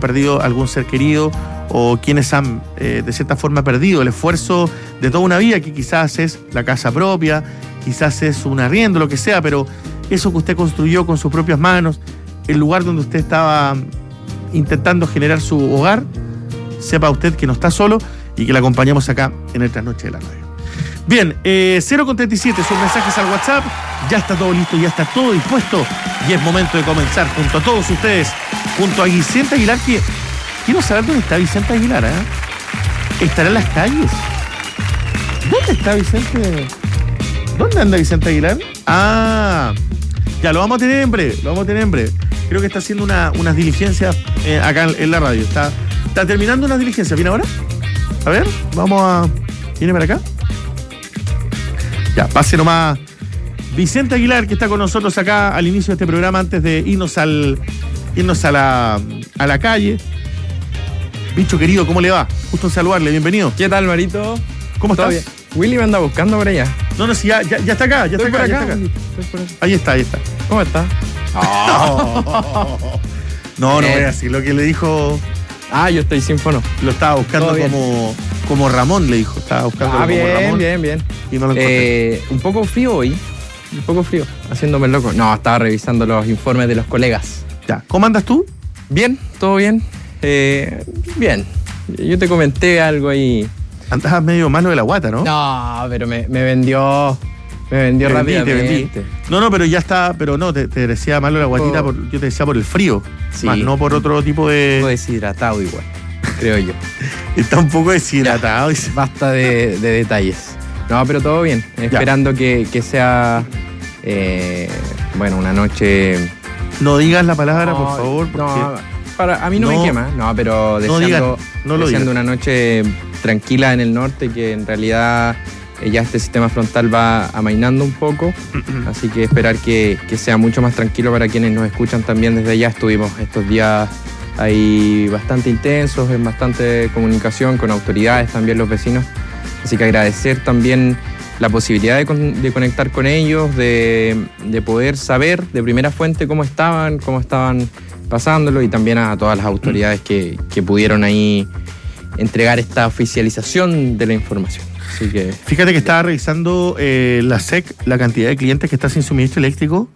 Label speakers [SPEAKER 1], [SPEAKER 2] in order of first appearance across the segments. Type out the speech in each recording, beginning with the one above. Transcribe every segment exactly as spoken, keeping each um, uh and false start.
[SPEAKER 1] perdido algún ser querido o quienes han, eh, de cierta forma, perdido el esfuerzo de toda una vida, que quizás es la casa propia, quizás es un arriendo, lo que sea, pero eso que usted construyó con sus propias manos, el lugar donde usted estaba intentando generar su hogar, sepa usted que no está solo y que le acompañamos acá en el Trasnoche de la Radio. Bien, eh, cero con treinta y siete, sus mensajes al WhatsApp. Ya está todo listo, ya está todo dispuesto. Y es momento de comenzar junto a todos ustedes, junto a Vicente Aguilar, que quiero saber dónde está Vicente Aguilar, ¿eh? ¿Estará en las calles? ¿Dónde está Vicente? ¿Dónde anda Vicente Aguilar? Ah, ya lo vamos a tener en breve, lo vamos a tener en breve. Creo que está haciendo una, unas diligencias eh, acá en, en la radio. Está, está terminando unas diligencias. ¿Viene ahora? A ver, vamos a... ¿Viene para acá? Ya, pase nomás Vicente Aguilar, que está con nosotros acá al inicio de este programa, antes de irnos al irnos a la, a la calle. Bicho querido, ¿cómo le va? Gusto en saludarle, bienvenido.
[SPEAKER 2] ¿Qué tal, Marito?
[SPEAKER 1] ¿Cómo estás?
[SPEAKER 2] Bien. Willy me anda buscando por allá.
[SPEAKER 1] No, no, sí, ya, ya, ya está acá, ya
[SPEAKER 2] Estoy
[SPEAKER 1] está acá,
[SPEAKER 2] por
[SPEAKER 1] ya
[SPEAKER 2] acá,
[SPEAKER 1] está acá.
[SPEAKER 2] Estoy por acá.
[SPEAKER 1] Ahí está, ahí está.
[SPEAKER 2] ¿Cómo está?
[SPEAKER 1] Oh. No, no
[SPEAKER 2] Eh.
[SPEAKER 1] voy a decir lo que le dijo.
[SPEAKER 2] Ah, yo estoy sin fono.
[SPEAKER 1] Lo estaba buscando
[SPEAKER 2] Todo bien.
[SPEAKER 1] como, como Ramón, le dijo. Estaba buscando
[SPEAKER 2] Ah,
[SPEAKER 1] como
[SPEAKER 2] bien,
[SPEAKER 1] Ramón.
[SPEAKER 2] bien, bien.
[SPEAKER 1] Y no lo encontré.
[SPEAKER 2] Eh, un poco frío hoy. Un poco frío. Haciéndome el loco. No, estaba revisando los informes de los colegas.
[SPEAKER 1] Ya, ¿cómo andas tú?
[SPEAKER 2] Bien, todo bien. Eh, bien. Yo te comenté algo ahí.
[SPEAKER 1] Andabas medio malo de la guata, ¿no?
[SPEAKER 2] No, pero me, me vendió. Me vendió
[SPEAKER 1] Te vendí, te
[SPEAKER 2] rápidamente.
[SPEAKER 1] vendí. No, no, pero ya está, pero no, te, te decía malo la guatita,
[SPEAKER 2] Oh.
[SPEAKER 1] por, yo te decía por el frío,
[SPEAKER 2] Sí.
[SPEAKER 1] más no por otro tipo
[SPEAKER 2] Un poco
[SPEAKER 1] de...
[SPEAKER 2] deshidratado igual, creo yo.
[SPEAKER 1] Está un poco deshidratado. dice.
[SPEAKER 2] Basta de, de detalles. No, pero todo bien. Esperando que, que sea, eh, bueno, una noche...
[SPEAKER 1] No digas la palabra,
[SPEAKER 2] No,
[SPEAKER 1] por favor, porque
[SPEAKER 2] No, para, a mí no,
[SPEAKER 1] No,
[SPEAKER 2] me quema. No, pero
[SPEAKER 1] no
[SPEAKER 2] deseando,
[SPEAKER 1] digan, no lo
[SPEAKER 2] deseando
[SPEAKER 1] digan.
[SPEAKER 2] una noche tranquila en el norte, que en realidad eh, ya este sistema frontal va amainando un poco. Así que esperar que, que sea mucho más tranquilo para quienes nos escuchan también desde allá. Estuvimos estos días ahí bastante intensos, en bastante comunicación con autoridades, también los vecinos. Así que agradecer también la posibilidad de, con, de conectar con ellos, de, de poder saber de primera fuente cómo estaban, cómo estaban pasándolo, y también a todas las autoridades que, que pudieron ahí entregar esta oficialización de la información. Así que...
[SPEAKER 1] Fíjate que estaba revisando eh, la S E C, la cantidad de clientes que está sin suministro eléctrico,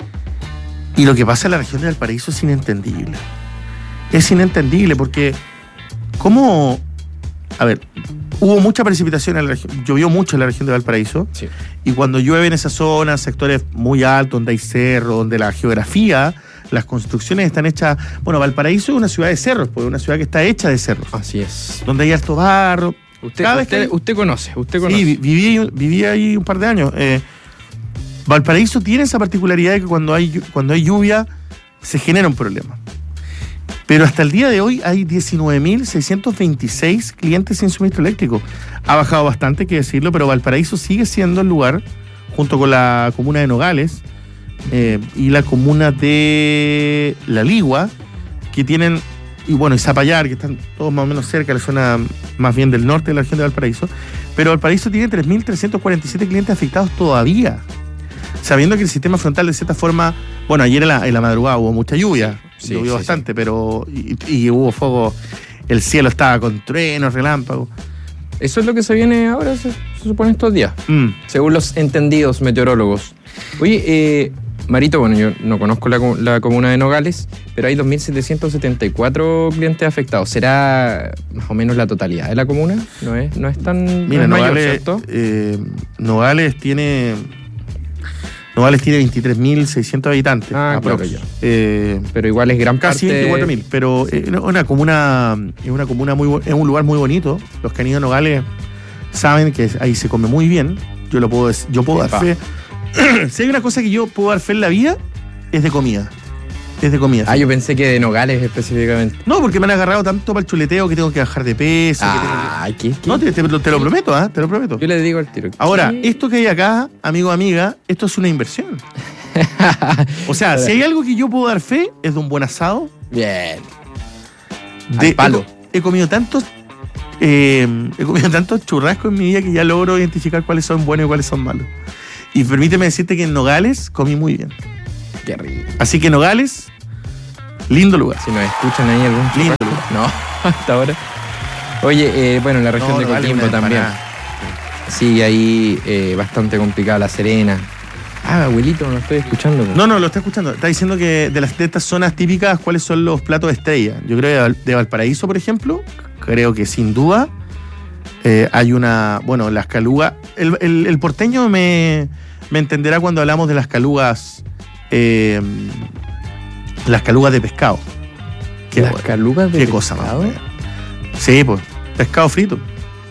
[SPEAKER 1] y lo que pasa en la región de Valparaíso es inentendible. Es inentendible porque ¿cómo? A ver, hubo mucha precipitación en la región, llovió mucho en la región de Valparaíso,
[SPEAKER 2] Sí.
[SPEAKER 1] y cuando llueve en esa zona, sectores muy altos, donde hay cerro, donde la geografía, las construcciones están hechas... Bueno, Valparaíso es una ciudad de cerros, porque es una ciudad que está hecha de cerros,
[SPEAKER 2] Así es.
[SPEAKER 1] donde hay harto barro.
[SPEAKER 2] Usted,
[SPEAKER 1] Cada vez que
[SPEAKER 2] usted,
[SPEAKER 1] hay-
[SPEAKER 2] usted conoce, usted conoce.
[SPEAKER 1] Sí, vi- viví, viví ahí un par de años. Eh, Valparaíso tiene esa particularidad de que cuando hay, llu- cuando hay lluvia se genera un problema. Pero hasta el día de hoy hay diecinueve mil seiscientos veintiséis clientes sin suministro eléctrico. Ha bajado bastante, hay que decirlo, pero Valparaíso sigue siendo el lugar, junto con la comuna de Nogales eh, y la comuna de La Ligua, que tienen, y bueno, y Zapallar, que están todos más o menos cerca, la zona más bien del norte de la región de Valparaíso. Pero Valparaíso tiene tres mil trescientos cuarenta y siete clientes afectados todavía, sabiendo que el sistema frontal, de cierta forma, bueno, ayer en la, en la madrugada hubo mucha lluvia,
[SPEAKER 2] Sí,
[SPEAKER 1] llovió
[SPEAKER 2] sí,
[SPEAKER 1] bastante, pero y, y hubo fuego, el cielo estaba con truenos, relámpagos.
[SPEAKER 2] Eso es lo que se viene ahora, se, se supone, estos días,
[SPEAKER 1] Mm.
[SPEAKER 2] según los entendidos meteorólogos. Oye, eh, Marito, bueno, yo no conozco la, co- la comuna de Nogales, pero hay dos mil setecientos setenta y cuatro clientes afectados. ¿Será más o menos la totalidad de la comuna? No es, no es tan
[SPEAKER 1] Mira,
[SPEAKER 2] no es mayor,
[SPEAKER 1] Nogales,
[SPEAKER 2] ¿cierto?
[SPEAKER 1] eh, Nogales tiene Nogales tiene veintitrés mil seiscientos habitantes.
[SPEAKER 2] Ah,
[SPEAKER 1] aprox.
[SPEAKER 2] claro, ya.
[SPEAKER 1] Eh,
[SPEAKER 2] Pero igual es gran
[SPEAKER 1] casi
[SPEAKER 2] parte...
[SPEAKER 1] veinticuatro mil, pero eh, es una comuna, es una comuna muy bu- es un lugar muy bonito. Los que han ido a Nogales saben que ahí se come muy bien. Yo lo puedo dec- yo puedo dar
[SPEAKER 2] Epa.
[SPEAKER 1] fe. Si hay una cosa que yo puedo dar fe en la vida, es de comida. Es de comida.
[SPEAKER 2] Ah, yo pensé que de Nogales específicamente.
[SPEAKER 1] No, porque me han agarrado tanto para el chuleteo que tengo que bajar de peso. que tengo que-
[SPEAKER 2] Ah, ¿qué, qué?
[SPEAKER 1] No, te, te- te lo prometo, ¿ah? Te lo prometo.
[SPEAKER 2] Yo le digo al tiro.
[SPEAKER 1] Ahora,
[SPEAKER 2] ¿qué?
[SPEAKER 1] esto que hay acá, amigo, amiga, esto es una inversión. O sea, si hay algo que yo puedo dar fe, es de un buen asado.
[SPEAKER 2] Bien.
[SPEAKER 1] De,
[SPEAKER 2] Al palo.
[SPEAKER 1] He, co- he comido tantos eh, he comido tantos churrascos en mi vida que ya logro identificar cuáles son buenos y cuáles son malos. Y permíteme decirte que en Nogales comí muy bien.
[SPEAKER 2] Qué rico.
[SPEAKER 1] Así que Nogales, Lindo lugar.
[SPEAKER 2] Si nos escuchan ahí algún
[SPEAKER 1] Lindo
[SPEAKER 2] churrasco. No, hasta ahora. Oye, eh, bueno, en la región
[SPEAKER 1] No,
[SPEAKER 2] de
[SPEAKER 1] no vale
[SPEAKER 2] Coquimbo
[SPEAKER 1] una
[SPEAKER 2] también.
[SPEAKER 1] empanada.
[SPEAKER 2] Sigue ahí eh, bastante complicada La Serena. Ah, abuelito, no estoy escuchando.
[SPEAKER 1] No, no, lo está escuchando. Está diciendo que de, las, de estas zonas típicas, ¿cuáles son los platos estrella? Yo creo que de, Val- de Valparaíso, por ejemplo, creo que sin duda eh, hay una... Bueno, las calugas... El, el- el porteño me, me entenderá cuando hablamos de las calugas... eh, las calugas de pescado. Qué,
[SPEAKER 2] Las
[SPEAKER 1] bueno,
[SPEAKER 2] calugas de
[SPEAKER 1] qué cosa más
[SPEAKER 2] pescado.
[SPEAKER 1] buena. Sí, pues, pescado frito.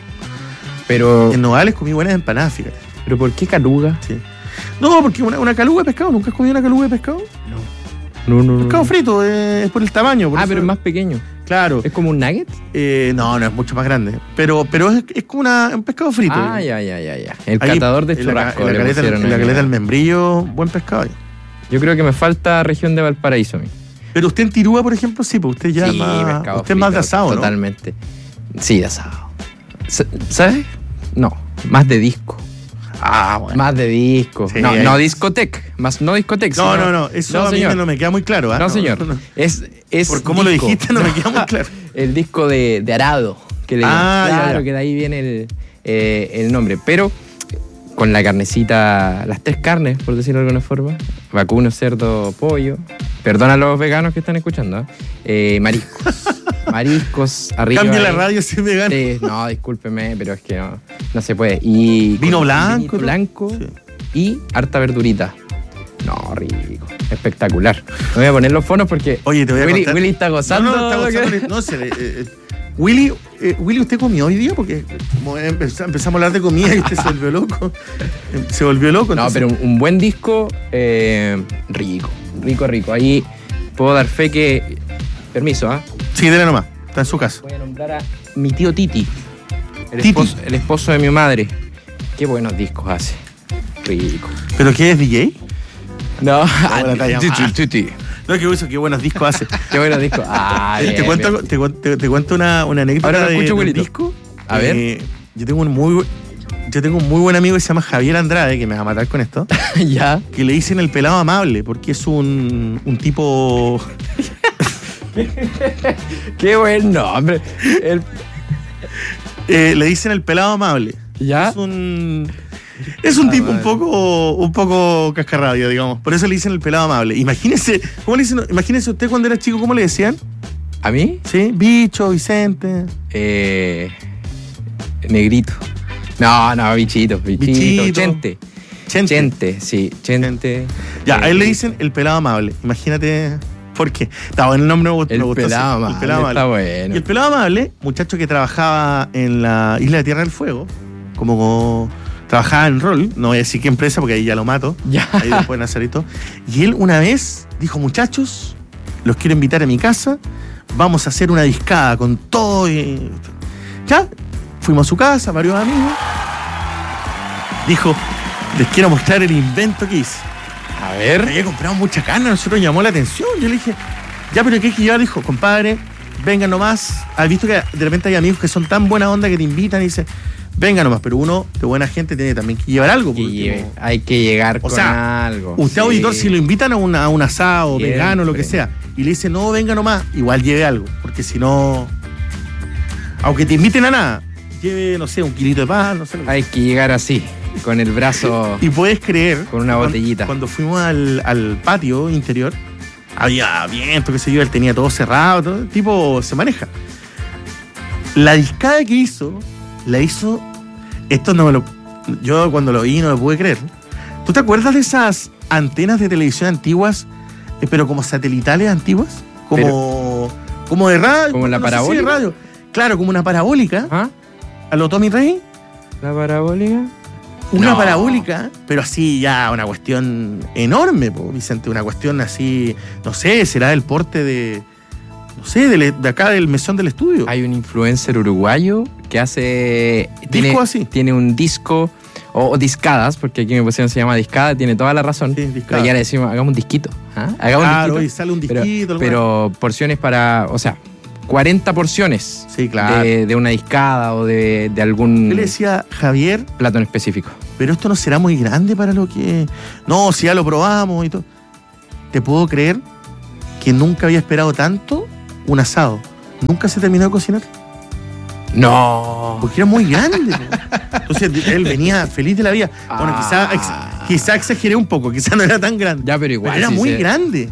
[SPEAKER 2] Pero,
[SPEAKER 1] En Nogales comí buenas empanadas, fíjate.
[SPEAKER 2] pero ¿por qué caluga?
[SPEAKER 1] Sí. No, porque una, una caluga de pescado, ¿nunca has comido una caluga de pescado?
[SPEAKER 2] No, no, no.
[SPEAKER 1] Pescado frito, eh, es por el tamaño. por
[SPEAKER 2] Ah,
[SPEAKER 1] eso-
[SPEAKER 2] pero es más pequeño.
[SPEAKER 1] Claro.
[SPEAKER 2] ¿Es como un nugget?
[SPEAKER 1] Eh, no, no, es mucho más grande. Pero, pero es, es como una, un pescado frito.
[SPEAKER 2] Ah, ya, ya, ya, ya. El
[SPEAKER 1] Ahí,
[SPEAKER 2] catador de
[SPEAKER 1] en la ca-
[SPEAKER 2] churrasco.
[SPEAKER 1] En la
[SPEAKER 2] le
[SPEAKER 1] caleta,
[SPEAKER 2] pusieron
[SPEAKER 1] en la
[SPEAKER 2] ahí.
[SPEAKER 1] caleta del membrillo, buen pescado. ahí.
[SPEAKER 2] Yo creo que me falta región de Valparaíso a mí.
[SPEAKER 1] Pero usted en Tirúa, por ejemplo, sí, pues usted ya
[SPEAKER 2] Sí,
[SPEAKER 1] más,
[SPEAKER 2] pescado
[SPEAKER 1] usted es más de
[SPEAKER 2] frito,
[SPEAKER 1] asado, ¿no?
[SPEAKER 2] Totalmente. Sí, de asado. S- ¿Sabes? No, más de disco.
[SPEAKER 1] Ah, bueno.
[SPEAKER 2] Más de disco.
[SPEAKER 1] Sí,
[SPEAKER 2] no,
[SPEAKER 1] ahí.
[SPEAKER 2] no discotec. Más no discotec.
[SPEAKER 1] No,
[SPEAKER 2] sino-
[SPEAKER 1] no, no, eso
[SPEAKER 2] no,
[SPEAKER 1] a mí
[SPEAKER 2] señor.
[SPEAKER 1] no me queda muy claro. ¿ah?
[SPEAKER 2] No, señor.
[SPEAKER 1] no, no.
[SPEAKER 2] Es, es
[SPEAKER 1] Por cómo lo
[SPEAKER 2] disco.
[SPEAKER 1] dijiste no me queda muy claro.
[SPEAKER 2] El disco de, de Arado. Que le
[SPEAKER 1] Ah,
[SPEAKER 2] llaman.
[SPEAKER 1] ya,
[SPEAKER 2] Claro,
[SPEAKER 1] ya.
[SPEAKER 2] que de ahí viene el, eh, el nombre. Pero con la carnecita, las tres carnes, por decirlo de alguna forma. Vacuno, cerdo, pollo. Perdona a los veganos que están escuchando. ¿eh? Eh, mariscos. Mariscos arriba.
[SPEAKER 1] Cambia la
[SPEAKER 2] ahí.
[SPEAKER 1] radio si me gana.
[SPEAKER 2] Sí, no, discúlpeme, pero es que no, no se puede. Y
[SPEAKER 1] Vino
[SPEAKER 2] con
[SPEAKER 1] blanco,
[SPEAKER 2] vinito
[SPEAKER 1] ¿no?
[SPEAKER 2] blanco
[SPEAKER 1] Sí.
[SPEAKER 2] y harta verdurita. No, rico. Espectacular. Me voy a poner los fonos porque
[SPEAKER 1] Oye, te voy a
[SPEAKER 2] Willy,
[SPEAKER 1] contar.
[SPEAKER 2] Willy está gozando.
[SPEAKER 1] No, no, está gozando. No, se le- eh, eh, Willy, eh, Willy, ¿usted comió hoy día? Porque como empe- empezamos a hablar de comida y usted se volvió loco. Eh, Se volvió loco.
[SPEAKER 2] No,
[SPEAKER 1] entonces-
[SPEAKER 2] pero un, un buen disco, eh, rico, rico, rico. Ahí puedo dar fe que... Permiso, ¿ah?
[SPEAKER 1] Sí, dele nomás. Está en su casa.
[SPEAKER 2] Voy a nombrar a mi tío Titi. El,
[SPEAKER 1] Titi.
[SPEAKER 2] Esposo, el esposo de mi madre. Qué buenos discos hace. Rico.
[SPEAKER 1] ¿Pero qué es D J?
[SPEAKER 2] No,
[SPEAKER 1] la talla
[SPEAKER 2] Titi,
[SPEAKER 1] más.
[SPEAKER 2] Titi.
[SPEAKER 1] No, que eso, qué buenos discos hace.
[SPEAKER 2] Qué buenos discos. Ah,
[SPEAKER 1] te,
[SPEAKER 2] bien,
[SPEAKER 1] cuento,
[SPEAKER 2] bien.
[SPEAKER 1] te, cuen- te- te cuento una, una anécdota
[SPEAKER 2] Ahora lo
[SPEAKER 1] de,
[SPEAKER 2] escucho,
[SPEAKER 1] del
[SPEAKER 2] Wilito.
[SPEAKER 1] disco.
[SPEAKER 2] A ver.
[SPEAKER 1] Eh, yo tengo un muy bu- yo tengo un muy buen amigo que se llama Javier Andrade, que me va a matar con esto,
[SPEAKER 2] Ya.
[SPEAKER 1] que le dicen el pelado amable, porque es un, un tipo...
[SPEAKER 2] Qué buen nombre. El-
[SPEAKER 1] eh, le dicen el pelado amable.
[SPEAKER 2] ¿Ya?
[SPEAKER 1] Es un... Es un
[SPEAKER 2] Ah,
[SPEAKER 1] tipo un
[SPEAKER 2] vale.
[SPEAKER 1] poco, un poco cascarrabia, digamos. Por eso le dicen el pelado amable. Imagínese, ¿cómo le dicen? Imagínese usted cuando era chico, ¿cómo le decían?
[SPEAKER 2] ¿A mí?
[SPEAKER 1] ¿Sí? Bicho, Vicente.
[SPEAKER 2] Eh, negrito. No, no, bichito, bichito.
[SPEAKER 1] Bichito.
[SPEAKER 2] Chente.
[SPEAKER 1] Chente.
[SPEAKER 2] Chente, sí, chente.
[SPEAKER 1] Ya, a él le
[SPEAKER 2] Eh,
[SPEAKER 1] dicen el pelado amable. Imagínate por qué. Está bueno el nombre, me gustó.
[SPEAKER 2] El
[SPEAKER 1] me gustó, sí.
[SPEAKER 2] pelado amable,
[SPEAKER 1] El pelado
[SPEAKER 2] está
[SPEAKER 1] amable.
[SPEAKER 2] bueno.
[SPEAKER 1] Y el pelado amable, muchacho que trabajaba en la isla de Tierra del Fuego, como, como trabajaba en rol, no voy a decir qué empresa porque ahí ya lo mato,
[SPEAKER 2] Ya.
[SPEAKER 1] ahí después Nazarito. Y él una vez dijo, muchachos, los quiero invitar a mi casa, vamos a hacer una discada con todo. Y... Ya, fuimos a su casa, varios amigos. Dijo, les quiero mostrar el invento que hice.
[SPEAKER 2] A ver.
[SPEAKER 1] Había comprado mucha carne, a nosotros llamó la atención. Yo le dije, ya, pero ¿qué hay que llevar? Dijo, compadre, vengan nomás. ¿Has visto que de repente hay amigos que son tan buena onda que te invitan y dicen, venga nomás? Pero uno de buena gente tiene también que llevar algo.
[SPEAKER 2] Que
[SPEAKER 1] por
[SPEAKER 2] lleve-
[SPEAKER 1] último.
[SPEAKER 2] hay que llegar
[SPEAKER 1] O
[SPEAKER 2] con
[SPEAKER 1] sea,
[SPEAKER 2] algo.
[SPEAKER 1] Usted,
[SPEAKER 2] Sí.
[SPEAKER 1] auditor, si lo invitan a, una, a un asado,
[SPEAKER 2] Siempre.
[SPEAKER 1] vegano, lo que sea, y le dice, no, venga nomás, igual lleve algo. Porque si no, aunque te inviten a nada, lleve, no sé, un kilito de pan, no sé. lo que
[SPEAKER 2] Hay que llegar así, con el brazo.
[SPEAKER 1] Y puedes creer.
[SPEAKER 2] Con una
[SPEAKER 1] cuando-
[SPEAKER 2] botellita.
[SPEAKER 1] Cuando fuimos al, al patio interior, había viento, qué sé yo, él tenía todo cerrado, todo, el tipo se maneja. La discada que hizo, la hizo. Esto no me lo. Yo cuando lo vi no lo pude creer. ¿Tú te acuerdas de esas antenas de televisión antiguas, eh, pero como satelitales antiguas? Como. como de radio.
[SPEAKER 2] ¿Como la
[SPEAKER 1] no sé si de
[SPEAKER 2] parabólica?
[SPEAKER 1] radio. Claro, como una parabólica.
[SPEAKER 2] ¿Ah?
[SPEAKER 1] A lo Tommy Rey.
[SPEAKER 2] ¿La parabólica?
[SPEAKER 1] Una
[SPEAKER 2] No.
[SPEAKER 1] parabólica, pero así ya una cuestión enorme, po, Vicente, una cuestión así, no sé, será del porte de, no sé, de, de acá del mesón del estudio.
[SPEAKER 2] Hay un influencer uruguayo que hace. Tiene,
[SPEAKER 1] así.
[SPEAKER 2] Tiene un disco. O, o discadas, porque aquí en mi posición se llama discada, tiene toda la razón.
[SPEAKER 1] Sí, discada.
[SPEAKER 2] Pero ya le decimos, hagamos un disquito. ¿ah? Hagamos
[SPEAKER 1] Claro,
[SPEAKER 2] un
[SPEAKER 1] y
[SPEAKER 2] disquito.
[SPEAKER 1] sale un
[SPEAKER 2] Pero,
[SPEAKER 1] disquito. alguna-
[SPEAKER 2] pero porciones para. O sea, cuarenta porciones
[SPEAKER 1] sí, claro.
[SPEAKER 2] de, de una discada o de, de algún
[SPEAKER 1] Yo le decía, Javier,
[SPEAKER 2] plato en específico.
[SPEAKER 1] pero esto no será muy grande para lo que... No, si ya lo probamos y todo. ¿Te puedo creer que nunca había esperado tanto un asado. Nunca se terminó de cocinar.
[SPEAKER 2] No.
[SPEAKER 1] Porque era muy grande. Entonces él venía feliz de la vida. Bueno,
[SPEAKER 2] Ah.
[SPEAKER 1] quizá, ex, quizá exageré un poco, quizá no era tan grande.
[SPEAKER 2] Ya, pero igual.
[SPEAKER 1] Pero era
[SPEAKER 2] sí
[SPEAKER 1] muy
[SPEAKER 2] se-
[SPEAKER 1] grande.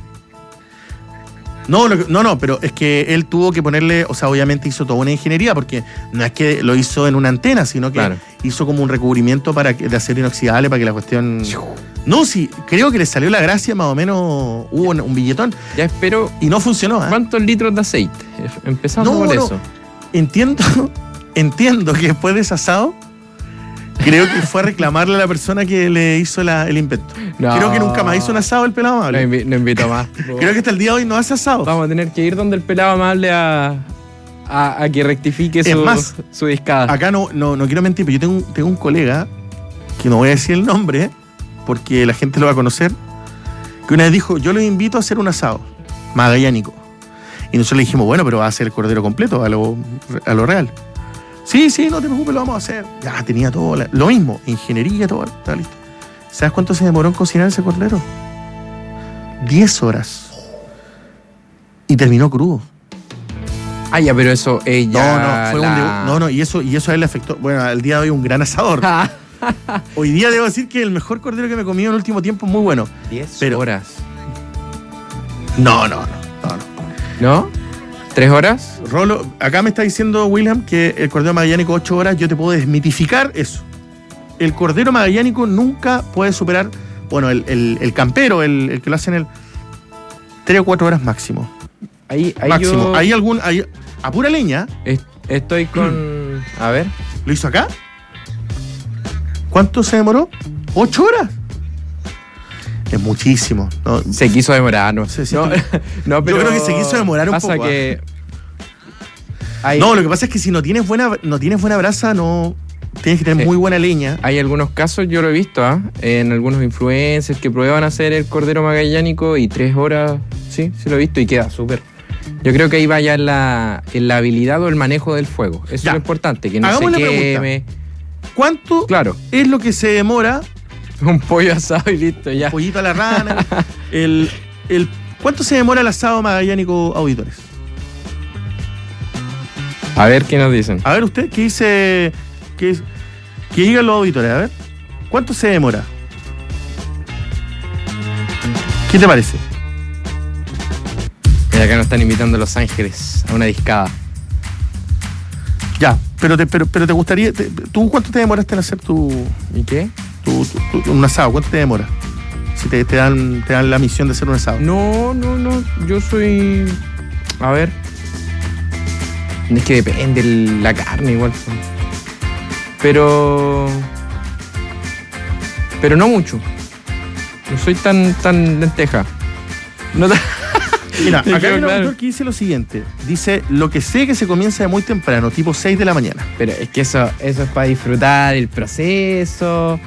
[SPEAKER 1] No, lo que- no, no, pero es que él tuvo que ponerle, o sea, obviamente hizo toda una ingeniería, porque no es que lo hizo en una antena, sino que
[SPEAKER 2] Claro.
[SPEAKER 1] hizo como un recubrimiento para que, de acero inoxidable para que la cuestión. No, sí, creo que le salió la gracia, más o menos hubo un, un billetón
[SPEAKER 2] Ya espero.
[SPEAKER 1] y no funcionó. ¿eh?
[SPEAKER 2] ¿Cuántos litros de aceite? Empezando
[SPEAKER 1] No,
[SPEAKER 2] por
[SPEAKER 1] no.
[SPEAKER 2] eso.
[SPEAKER 1] Entiendo, entiendo que después de ese asado, creo que fue a reclamarle a la persona que le hizo la- el invento.
[SPEAKER 2] No.
[SPEAKER 1] Creo que nunca más hizo un asado el pelado
[SPEAKER 2] No,
[SPEAKER 1] amable.
[SPEAKER 2] invi- no invito más.
[SPEAKER 1] Creo que hasta el día de hoy no hace asado.
[SPEAKER 2] Vamos a tener que ir donde el pelado amable a, a, a que rectifique
[SPEAKER 1] Es
[SPEAKER 2] su,
[SPEAKER 1] más,
[SPEAKER 2] su discada.
[SPEAKER 1] Acá no, no, no quiero mentir, pero yo tengo, un- tengo un colega, que no voy a decir el nombre, porque la gente lo va a conocer, que una vez dijo, yo los invito a hacer un asado magallánico. Y nosotros le dijimos, bueno, pero va a ser el cordero completo, a lo, a lo real. Sí, sí, no te preocupes, lo vamos a hacer. Ya, tenía todo, la- lo mismo, ingeniería, todo, está listo. ¿Sabes cuánto se demoró en cocinar ese cordero? Diez horas. Y terminó crudo.
[SPEAKER 2] Ah, ya, pero eso es
[SPEAKER 1] No,
[SPEAKER 2] ya
[SPEAKER 1] no, fue
[SPEAKER 2] la-
[SPEAKER 1] un debu- no, no, y eso, y eso a él le afectó. Bueno, al día de hoy un gran asador. Hoy día debo decir que el mejor cordero que me he comido en el último tiempo es muy bueno.
[SPEAKER 2] Diez
[SPEAKER 1] Pero-
[SPEAKER 2] horas.
[SPEAKER 1] No, no, no, no, no.
[SPEAKER 2] ¿No? ¿Tres horas?
[SPEAKER 1] Rolo, acá me está diciendo William que el cordero magallánico ocho horas, yo te puedo desmitificar eso. El cordero magallánico nunca puede superar, bueno, el, el- el campero, el, el que lo hace en el tres o cuatro horas máximo.
[SPEAKER 2] Ahí, ahí
[SPEAKER 1] máximo.
[SPEAKER 2] yo
[SPEAKER 1] Hay algún, hay, a pura leña,
[SPEAKER 2] est- estoy con... A ver.
[SPEAKER 1] ¿lo hizo acá? ¿Cuánto se demoró? ¿Ocho horas? Es muchísimo. ¿no?
[SPEAKER 2] Se quiso demorar, no
[SPEAKER 1] Sí, sí,
[SPEAKER 2] no,
[SPEAKER 1] tú-
[SPEAKER 2] no, pero
[SPEAKER 1] creo que se quiso demorar un
[SPEAKER 2] pasa
[SPEAKER 1] poco,
[SPEAKER 2] que hay,
[SPEAKER 1] No, lo que pasa es que si no tienes buena, no tienes buena brasa, no tienes que tener
[SPEAKER 2] Sí.
[SPEAKER 1] muy buena leña.
[SPEAKER 2] hay algunos casos, yo lo he visto, ¿ah? En algunos influencers que prueban hacer el cordero magallánico y tres horas, sí, sí lo he visto y queda súper. Yo creo que ahí va ya en la, en la habilidad o el manejo del fuego. Eso
[SPEAKER 1] Ya.
[SPEAKER 2] es lo importante, que no
[SPEAKER 1] Hagamos
[SPEAKER 2] se
[SPEAKER 1] la pregunta.
[SPEAKER 2] queme.
[SPEAKER 1] ¿Cuánto
[SPEAKER 2] Claro,
[SPEAKER 1] es lo que se demora
[SPEAKER 2] un pollo asado y listo, ya.
[SPEAKER 1] pollito a la rana? el, el, ¿Cuánto se demora el asado magallánico, auditores?
[SPEAKER 2] A ver qué nos dicen.
[SPEAKER 1] A ver, usted, ¿qué dice? ¿Qué, que digan los auditores, a ver. ¿Cuánto se demora? ¿Qué te parece?
[SPEAKER 2] Mira, acá nos están invitando a Los Ángeles a una discada.
[SPEAKER 1] Ya, pero te, pero, pero te gustaría. te- ¿Tú cuánto te demoraste en hacer tu,
[SPEAKER 2] ¿Y qué?
[SPEAKER 1] tu, tu- tu- un asado? ¿Cuánto te demora? Si te, te dan, te dan la misión de hacer un asado.
[SPEAKER 2] No, no, no. Yo soy. A ver. Es que depende el- la carne igual. pues. Pero. Pero no mucho. No soy tan, tan lenteja. No tan-
[SPEAKER 1] Mira,
[SPEAKER 2] Me
[SPEAKER 1] acá
[SPEAKER 2] quedó
[SPEAKER 1] hay un
[SPEAKER 2] claro.
[SPEAKER 1] autor que dice lo siguiente. Dice, lo que sé que se comienza de muy temprano, tipo seis de la mañana.
[SPEAKER 2] Pero es que eso, eso es para disfrutar el proceso.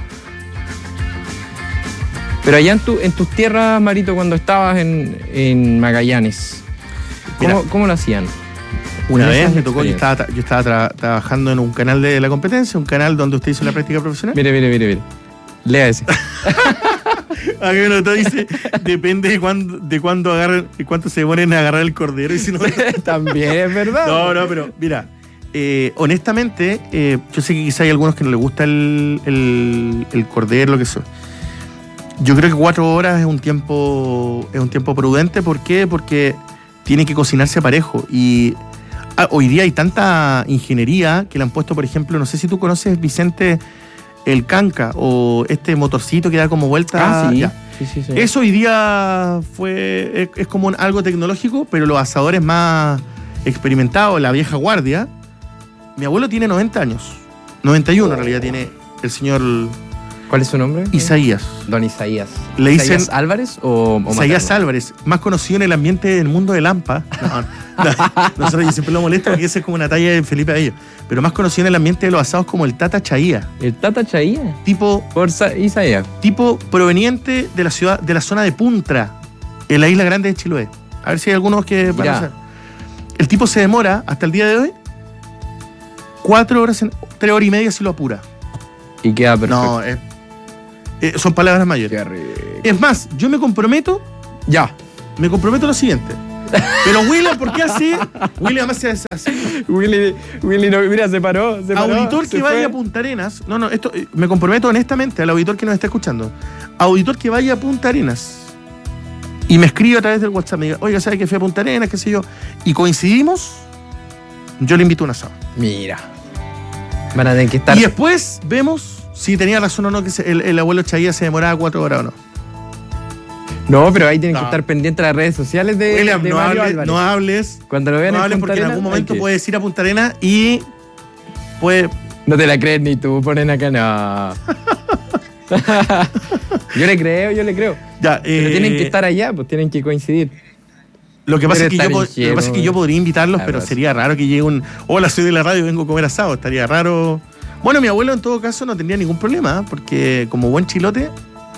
[SPEAKER 2] Pero allá en, tu, en tus tierras, Marito, cuando estabas en, en Magallanes, ¿cómo,
[SPEAKER 1] Mira.
[SPEAKER 2] cómo lo hacían?
[SPEAKER 1] Una
[SPEAKER 2] En
[SPEAKER 1] vez
[SPEAKER 2] esas
[SPEAKER 1] me tocó, yo
[SPEAKER 2] experiencias.
[SPEAKER 1] estaba, tra- yo estaba tra- trabajando en un canal de la competencia, un canal donde usted hizo la práctica profesional.
[SPEAKER 2] Mire, mire, mire, mire. Lea ese.
[SPEAKER 1] Acá uno autor dice, depende de cuándo, de cuándo agarren, de cuánto se demoren en agarrar el cordero y si no.
[SPEAKER 2] También es verdad.
[SPEAKER 1] No, no, pero mira, eh, honestamente, eh, yo sé que quizá hay algunos que no les gusta el, el, el cordero, lo que sea. Yo creo que cuatro horas es un tiempo, es un tiempo prudente. ¿Por qué? Porque tiene que cocinarse parejo. Y ah, hoy día hay tanta ingeniería que le han puesto, por ejemplo, no sé si tú conoces, Vicente, el canca o este motorcito que da como vuelta.
[SPEAKER 2] Ah, sí.
[SPEAKER 1] Ya.
[SPEAKER 2] Sí, sí, sí.
[SPEAKER 1] Eso hoy día fue es, es como un- algo tecnológico, pero los asadores más experimentados, la vieja guardia. Mi abuelo tiene noventa años. noventa y uno en realidad tiene el señor
[SPEAKER 2] ¿Cuál es su nombre?
[SPEAKER 1] Isaías.
[SPEAKER 2] Don Isaías.
[SPEAKER 1] Le dicen-
[SPEAKER 2] ¿Isaías Álvarez o, o
[SPEAKER 1] Isaías
[SPEAKER 2] Materno?
[SPEAKER 1] Álvarez, más conocido en el ambiente del mundo de Lampa. No, no, nosotros yo siempre lo molesto porque esa es como una talla de Felipe Abello. Pero más conocido en el ambiente de los asados como el Tata Chaía.
[SPEAKER 2] El Tata Chaía.
[SPEAKER 1] Tipo,
[SPEAKER 2] Por Sa- Isaías.
[SPEAKER 1] tipo proveniente de la ciudad, de la zona de Puntra, en la isla grande de Chiloé. A ver si hay algunos que van
[SPEAKER 2] Ya.
[SPEAKER 1] a hacer. El tipo se demora hasta el día de hoy cuatro horas, en, tres horas y media si lo apura.
[SPEAKER 2] Y queda perfecto.
[SPEAKER 1] No, eh, eh, son palabras mayores.
[SPEAKER 2] Qué rico.
[SPEAKER 1] Es más, yo me comprometo
[SPEAKER 2] Ya.
[SPEAKER 1] me comprometo a lo siguiente. Pero William, ¿por qué así? William hace así.
[SPEAKER 2] Willy, Willy no, mira, se paró, se paró.
[SPEAKER 1] Auditor que vaya a Punta Arenas. No, no, esto me comprometo honestamente al auditor que nos está escuchando. Auditor que vaya a Punta Arenas y me escribe a través del WhatsApp, me diga, oiga, ¿sabe que fui a Punta Arenas, qué sé yo? Y coincidimos, yo le invito a un asado.
[SPEAKER 2] Mira. Van a tener que estar.
[SPEAKER 1] Y después vemos si tenía razón o no que se, el, el abuelo Chaguía se demoraba cuatro horas o no.
[SPEAKER 2] No, pero ahí tienen
[SPEAKER 1] no.
[SPEAKER 2] que estar pendientes de las redes sociales de,
[SPEAKER 1] William,
[SPEAKER 2] de
[SPEAKER 1] no,
[SPEAKER 2] Mario
[SPEAKER 1] hable,
[SPEAKER 2] Álvarez.
[SPEAKER 1] no hables.
[SPEAKER 2] Cuando lo vean
[SPEAKER 1] no
[SPEAKER 2] en
[SPEAKER 1] hables
[SPEAKER 2] Punta
[SPEAKER 1] porque
[SPEAKER 2] Arenas,
[SPEAKER 1] en algún momento
[SPEAKER 2] que...
[SPEAKER 1] puedes ir a Punta Arenas y puede...
[SPEAKER 2] No te la crees ni tú, ponen acá, no. Yo le creo, yo le creo.
[SPEAKER 1] Ya, eh,
[SPEAKER 2] pero tienen que estar allá, pues tienen que coincidir.
[SPEAKER 1] Lo que, pasa es que, yo,
[SPEAKER 2] ingenuo,
[SPEAKER 1] lo que pasa es que yo podría invitarlos, pero
[SPEAKER 2] verdad.
[SPEAKER 1] sería raro que llegue un... Hola, soy de la radio, vengo a comer asado. Estaría raro... Bueno, mi abuelo en todo caso no tendría ningún problema, porque como buen chilote,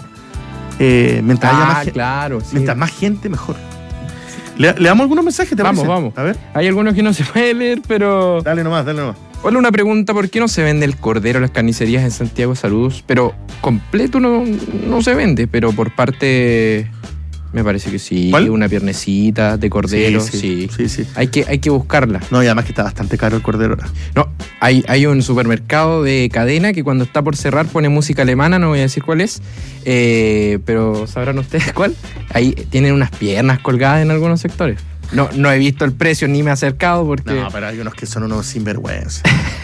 [SPEAKER 1] eh, mientras,
[SPEAKER 2] ah,
[SPEAKER 1] haya más,
[SPEAKER 2] claro, sí.
[SPEAKER 1] mientras más gente, mejor. ¿Le, ¿Le damos algunos mensajes? ¿Te
[SPEAKER 2] vamos,
[SPEAKER 1] parece?
[SPEAKER 2] vamos.
[SPEAKER 1] A ver.
[SPEAKER 2] Hay algunos que no se puede leer, pero...
[SPEAKER 1] Dale nomás, dale nomás.
[SPEAKER 2] Hola, una pregunta, ¿por qué no se vende el cordero en las carnicerías en Santiago? Saludos. Pero completo no, no se vende, pero por parte... Me parece que sí.
[SPEAKER 1] ¿Cuál?
[SPEAKER 2] Una piernecita de cordero, sí.
[SPEAKER 1] Sí, sí, sí.
[SPEAKER 2] Hay que, hay que buscarla.
[SPEAKER 1] No, y además que está bastante caro el cordero ahora.
[SPEAKER 2] No, hay, hay un supermercado de cadena que cuando está por cerrar pone música alemana, no voy a decir cuál es, eh, pero sabrán ustedes cuál. Ahí tienen unas piernas colgadas en algunos sectores. No, no he visto el precio ni me he acercado porque...
[SPEAKER 1] No, pero hay unos que son unos sinvergüenza.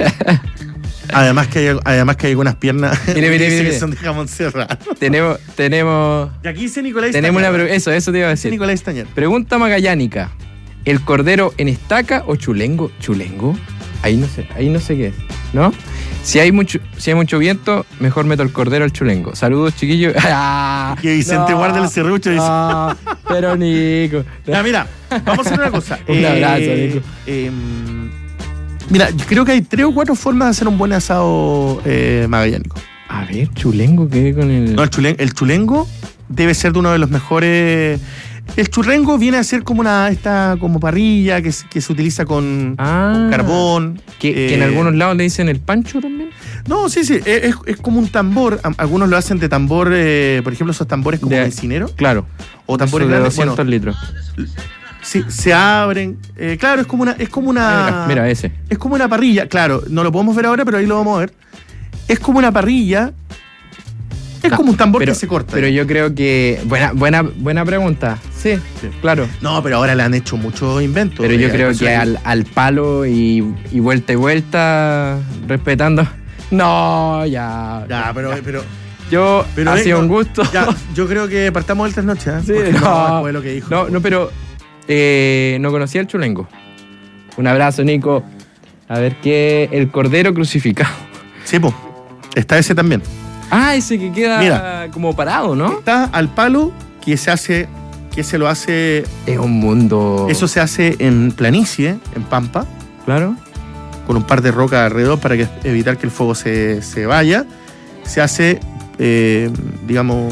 [SPEAKER 1] Además que hay, además que hay algunas piernas
[SPEAKER 2] mire, mire,
[SPEAKER 1] que
[SPEAKER 2] mire, mire.
[SPEAKER 1] son de jamón serrano.
[SPEAKER 2] Tenemos, tenemos...
[SPEAKER 1] Y aquí dice Nicolás
[SPEAKER 2] Tenemos una...
[SPEAKER 1] Stañer.
[SPEAKER 2] pre- Eso, eso te iba a
[SPEAKER 1] Dice
[SPEAKER 2] decir.
[SPEAKER 1] Nicolás Stañer.
[SPEAKER 2] Pregunta magallánica. ¿El cordero en estaca o chulengo? ¿Chulengo? Ahí no sé, ahí no sé qué es, ¿no? Si hay mucho, si hay mucho viento, mejor meto el cordero al chulengo. Saludos, chiquillos. ¡Ah!
[SPEAKER 1] Que Vicente
[SPEAKER 2] No,
[SPEAKER 1] guarda el serrucho y dice...
[SPEAKER 2] no, pero Nico.
[SPEAKER 1] Ya, mira, vamos a hacer una cosa.
[SPEAKER 2] Un abrazo, Nico.
[SPEAKER 1] eh, mira, yo creo que hay tres o cuatro formas de hacer un buen asado eh, magallánico.
[SPEAKER 2] A ver, chulengo, ¿qué con el...?
[SPEAKER 1] No, el, chulen, el chulengo debe ser de uno de los mejores... El churrengo viene a ser como una esta como parrilla que, se- que se utiliza con,
[SPEAKER 2] Ah.
[SPEAKER 1] con carbón.
[SPEAKER 2] ¿Que, que en
[SPEAKER 1] eh,
[SPEAKER 2] algunos lados le dicen el pancho también?
[SPEAKER 1] No, sí, sí, es, es como un tambor. Am- Algunos lo hacen de tambor, eh, por ejemplo, esos tambores como
[SPEAKER 2] De-
[SPEAKER 1] encinero.
[SPEAKER 2] Claro.
[SPEAKER 1] O tambores
[SPEAKER 2] Eso de
[SPEAKER 1] grandes.
[SPEAKER 2] doscientos
[SPEAKER 1] Bueno,
[SPEAKER 2] litros.
[SPEAKER 1] sí, se abren. eh, claro, es como una... Es como una
[SPEAKER 2] Ah, mira, mira, ese.
[SPEAKER 1] Es como una parrilla, claro, no lo podemos ver ahora, pero ahí lo vamos a ver. Es como una parrilla. Es
[SPEAKER 2] No,
[SPEAKER 1] como un tambor
[SPEAKER 2] pero,
[SPEAKER 1] que se corta.
[SPEAKER 2] Pero yo creo que... Buena, buena, buena pregunta. Sí,
[SPEAKER 1] Sí.
[SPEAKER 2] claro.
[SPEAKER 1] No, pero ahora le han hecho mucho invento.
[SPEAKER 2] Pero yo
[SPEAKER 1] Eh,
[SPEAKER 2] creo
[SPEAKER 1] pues,
[SPEAKER 2] que
[SPEAKER 1] hay-
[SPEAKER 2] al, al palo y, y vuelta y vuelta, respetando... No, ya.
[SPEAKER 1] Ya, pero, pero,
[SPEAKER 2] Yo,
[SPEAKER 1] pero
[SPEAKER 2] ha
[SPEAKER 1] ven,
[SPEAKER 2] sido
[SPEAKER 1] no,
[SPEAKER 2] un gusto.
[SPEAKER 1] ya, yo creo que partamos el tres noches. ¿eh?
[SPEAKER 2] Sí,
[SPEAKER 1] Porque
[SPEAKER 2] no.
[SPEAKER 1] no, después de lo que dijo.
[SPEAKER 2] No, no, pero eh, no conocía el chulengo. Un abrazo, Nico. A ver qué... El cordero crucificado.
[SPEAKER 1] Sí, pues. Está ese también.
[SPEAKER 2] Ah, ese que queda
[SPEAKER 1] Mira.
[SPEAKER 2] como parado, ¿no?
[SPEAKER 1] Está al palo que se hace, que se lo hace,
[SPEAKER 2] Es un mundo...
[SPEAKER 1] eso se hace en planicie, en pampa,
[SPEAKER 2] Claro.
[SPEAKER 1] con un par de rocas alrededor para que, evitar que el fuego se, se vaya. Se hace, eh, digamos,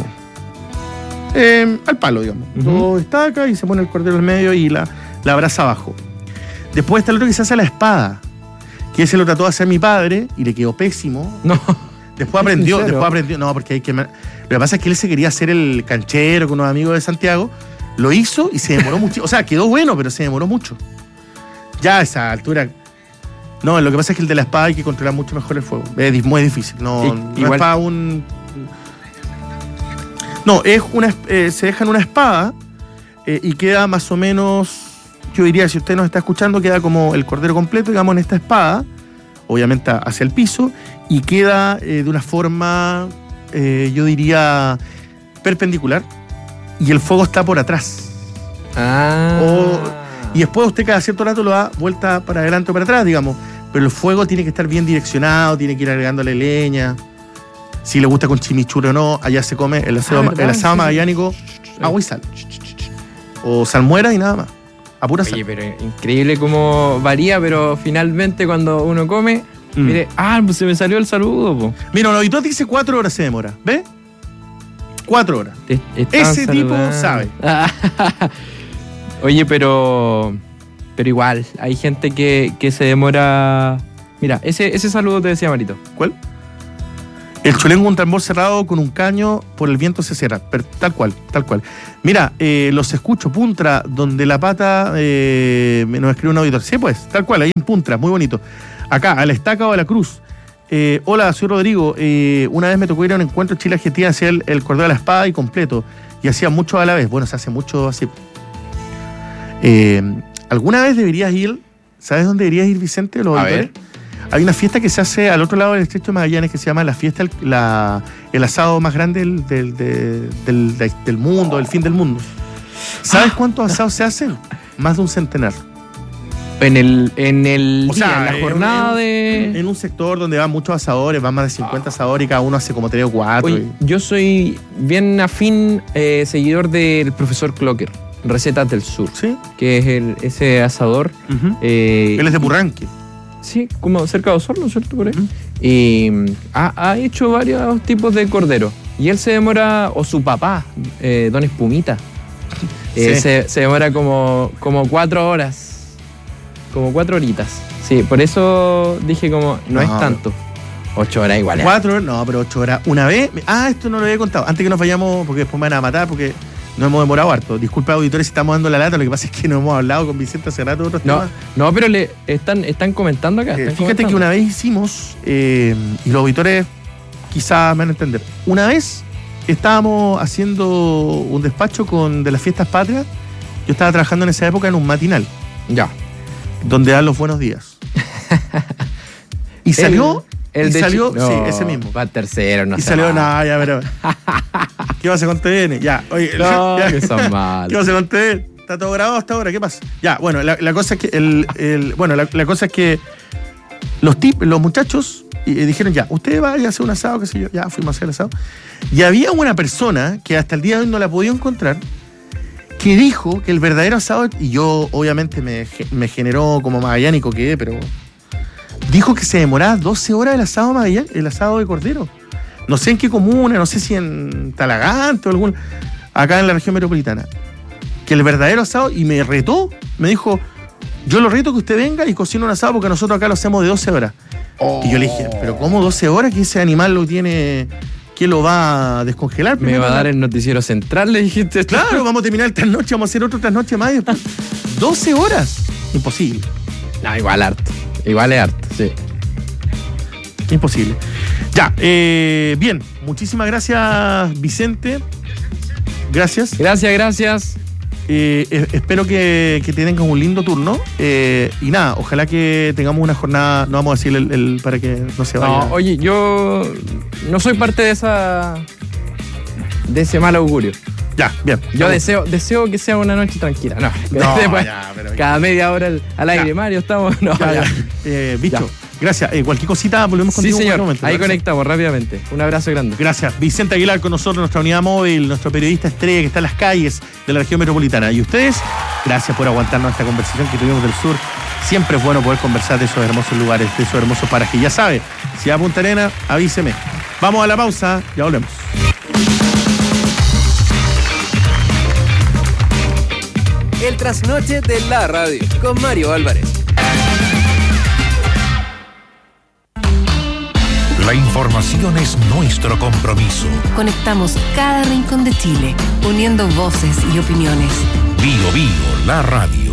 [SPEAKER 1] eh, al palo, digamos.
[SPEAKER 2] Ujú.
[SPEAKER 1] Dos estacas y se pone el cordero al medio y la, la brasa abajo. Después está el otro que se hace a la espada, que ese lo trató de hacer mi padre y le quedó pésimo.
[SPEAKER 2] No.
[SPEAKER 1] Después aprendió,
[SPEAKER 2] ¿En serio?
[SPEAKER 1] después aprendió. No, porque hay que... Lo que pasa es que él se quería hacer el canchero con unos amigos de Santiago. Lo hizo y se demoró mucho. O sea, quedó bueno, pero se demoró mucho. Ya a esa altura... No, lo que pasa es que el de la espada hay que controlar mucho mejor el fuego. Es di- muy difícil. No,
[SPEAKER 2] I-
[SPEAKER 1] no
[SPEAKER 2] igual-
[SPEAKER 1] es para un... No, es una, es- eh, se deja en una espada eh, y queda más o menos... Yo diría, si usted nos está escuchando, queda como el cordero completo, digamos, en esta espada. Obviamente hacia el piso. Y queda eh, de una forma, eh, yo diría, perpendicular. Y el fuego está por atrás.
[SPEAKER 2] Ah.
[SPEAKER 1] O- Y después usted cada cierto rato lo da vuelta para adelante o para atrás, digamos. Pero el fuego tiene que estar bien direccionado, tiene que ir agregándole leña. Si le gusta con chimichurri o no, allá se come el asado,
[SPEAKER 2] Ah, ¿verdad?
[SPEAKER 1] el asado
[SPEAKER 2] Sí, sí.
[SPEAKER 1] magallánico, agua y sal. O salmuera y nada más. A pura sal.
[SPEAKER 2] Oye, pero increíble cómo varía, pero finalmente cuando uno come,
[SPEAKER 1] Mm.
[SPEAKER 2] mire, ah, pues se me salió el saludo, po.
[SPEAKER 1] Mira, un auditor dice cuatro horas se demora. ¿Ve? Cuatro horas.
[SPEAKER 2] Te estaban
[SPEAKER 1] Ese tipo
[SPEAKER 2] saludando.
[SPEAKER 1] sabe.
[SPEAKER 2] Oye, pero pero igual, hay gente que, que se demora. Mira, ese, ese saludo te decía Marito.
[SPEAKER 1] ¿Cuál? El chulengo, un tambor cerrado con un caño, por el viento se cierra. Pero, tal cual, tal cual. Mira, eh, los escucho, Puntra, donde la pata eh, nos escribe un auditor. Sí, pues, tal cual, ahí en Puntra, muy bonito. Acá, a la Estaca o a la Cruz. Eh, hola, soy Rodrigo. Eh, una vez me tocó ir a un encuentro Chile-Argentina, hacía el, el cordón de la espada y completo. Y hacía mucho a la vez. Bueno, se hace mucho así. Eh, ¿Alguna vez deberías ir? ¿Sabes dónde deberías ir, Vicente? Los
[SPEAKER 2] a ver.
[SPEAKER 1] Hay una fiesta que se hace al otro lado del Estrecho de Magallanes que se llama la fiesta, la, el asado más grande del, del, del, del, del mundo, del fin del mundo. ¿Sabes cuántos asados se hacen? Más de un centenar.
[SPEAKER 2] En el, en el
[SPEAKER 1] O sea,
[SPEAKER 2] día, en la
[SPEAKER 1] en-
[SPEAKER 2] jornada
[SPEAKER 1] en-
[SPEAKER 2] de...
[SPEAKER 1] En un sector donde van muchos asadores, van más de cincuenta asadores y cada uno hace como tres o cuatro.
[SPEAKER 2] Oye, yo soy bien afín eh, seguidor del profesor Clocker, Recetas del Sur,
[SPEAKER 1] ¿Sí?
[SPEAKER 2] que es el, ese asador.
[SPEAKER 1] Uh-huh.
[SPEAKER 2] eh,
[SPEAKER 1] Él es de
[SPEAKER 2] y-
[SPEAKER 1] Purranque.
[SPEAKER 2] Sí, como cerca de Osorno, ¿cierto? Por ahí.
[SPEAKER 1] Ujú.
[SPEAKER 2] Y mm, ha, ha hecho varios tipos de cordero. Y él se demora, o su papá, eh, Don Espumita, eh,
[SPEAKER 1] Sí.
[SPEAKER 2] se, se demora como, como cuatro horas. Como cuatro horitas. Sí, por eso dije como, no,
[SPEAKER 1] No,
[SPEAKER 2] es tanto. Ocho horas igual. es-
[SPEAKER 1] Cuatro, no, pero ocho horas. Una vez, ah, esto no lo había contado. Antes que nos vayamos, porque después me van a matar, porque nos hemos demorado harto. Disculpa, auditores, si estamos dando la lata. Lo que pasa es que no hemos hablado con Vicente hace rato de otros
[SPEAKER 2] No,
[SPEAKER 1] temas.
[SPEAKER 2] no, pero le están, están comentando acá.
[SPEAKER 1] Eh,
[SPEAKER 2] están
[SPEAKER 1] fíjate que
[SPEAKER 2] comentando.
[SPEAKER 1] una vez hicimos, eh, y los auditores quizás me van a entender, una vez estábamos haciendo un despacho con de las fiestas patrias. Yo estaba trabajando en esa época en un matinal,
[SPEAKER 2] Ya.
[SPEAKER 1] donde dan los buenos días. Y salió,
[SPEAKER 2] El
[SPEAKER 1] y
[SPEAKER 2] de
[SPEAKER 1] salió,
[SPEAKER 2] Chi- no,
[SPEAKER 1] sí, ese mismo.
[SPEAKER 2] Va tercero, no
[SPEAKER 1] y
[SPEAKER 2] sé.
[SPEAKER 1] salió,
[SPEAKER 2] más.
[SPEAKER 1] nada, ya, pero. ¿Qué pasa con T V N? Ya, oye,
[SPEAKER 2] No,
[SPEAKER 1] ya.
[SPEAKER 2] que son
[SPEAKER 1] ¿Qué
[SPEAKER 2] malos.
[SPEAKER 1] pasa con T V N? ¿Está todo grabado hasta ahora? ¿Qué pasa? Ya, bueno, la, la cosa es que el, el- bueno, la, la cosa es que los tip, los muchachos y, y dijeron, ya, usted vaya a hacer un asado, qué sé yo, ya fuimos a hacer el asado. Y había una persona que hasta el día de hoy no la podía encontrar, que dijo que el verdadero asado, y yo obviamente me, ge- me generó como magallánico que, pero dijo que se demoraba doce horas el asado magallán, el asado de cordero. No sé en qué comuna, no sé si en Talagante o algún, acá en la región metropolitana. Que el verdadero asado, y me retó, me dijo, yo lo reto que usted venga y cocine un asado porque nosotros acá lo hacemos de doce horas. Y yo le dije, pero ¿cómo doce horas? Que ese animal lo tiene, ¿quién lo va a descongelar?
[SPEAKER 2] Me va a dar el noticiero central, le dijiste.
[SPEAKER 1] Claro, vamos a terminar el trasnoche, vamos a hacer otro trasnoche más y después. doce horas. Imposible,
[SPEAKER 2] No, igual harto. Igual es harto, sí.
[SPEAKER 1] imposible. Ya, eh, bien, muchísimas gracias, Vicente. Gracias.
[SPEAKER 2] Gracias, gracias.
[SPEAKER 1] Eh, eh, espero que, que tengan un lindo turno. Eh, y nada, ojalá que tengamos una jornada, no vamos a decir el, el- para que no se vaya.
[SPEAKER 2] No, oye, yo no soy parte de esa. de ese mal augurio.
[SPEAKER 1] Ya, bien.
[SPEAKER 2] Yo
[SPEAKER 1] Vamos.
[SPEAKER 2] deseo, deseo que sea una noche tranquila. No,
[SPEAKER 1] No,
[SPEAKER 2] después,
[SPEAKER 1] ya, pero-
[SPEAKER 2] cada media hora al, al aire,
[SPEAKER 1] Ya.
[SPEAKER 2] Mario, estamos. No,
[SPEAKER 1] Ya,
[SPEAKER 2] ya.
[SPEAKER 1] ya. Eh, bicho,
[SPEAKER 2] Ya.
[SPEAKER 1] gracias. Eh, cualquier cosita, volvemos
[SPEAKER 2] Sí,
[SPEAKER 1] contigo en
[SPEAKER 2] señor.
[SPEAKER 1] cualquier momento.
[SPEAKER 2] Ahí
[SPEAKER 1] Gracias.
[SPEAKER 2] conectamos rápidamente. Un abrazo grande.
[SPEAKER 1] Gracias. Vicente Aguilar con nosotros, nuestra unidad móvil, nuestro periodista estrella que está en las calles de la región metropolitana. Y ustedes, gracias por aguantarnos esta conversación que tuvimos del sur. Siempre es bueno poder conversar de esos hermosos lugares, de esos hermosos parajes. Ya sabe, si va a Punta Arena, avíseme. Vamos a la pausa, ya volvemos.
[SPEAKER 3] El trasnoche de la radio con Mario Álvarez.
[SPEAKER 4] La información es nuestro compromiso.
[SPEAKER 5] Conectamos cada rincón de Chile, uniendo voces y opiniones.
[SPEAKER 4] Bio Bio, la radio.